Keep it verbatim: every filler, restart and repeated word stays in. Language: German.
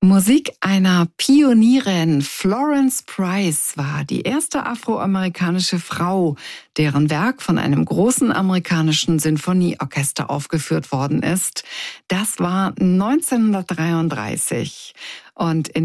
Musik einer Pionierin. Florence Price war die erste afroamerikanische Frau, deren Werk von einem großen amerikanischen Sinfonieorchester aufgeführt worden ist. Das war neunzehnhundertdreiunddreißig. Und in